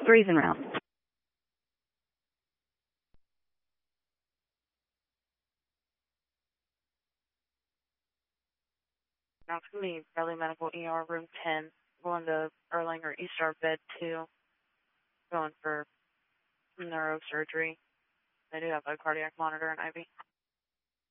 Threes and round. Now it's going to be Bradley Medical ER room 10, going to Erlanger ESTAR bed 2, going for neurosurgery. They do have a cardiac monitor and IV.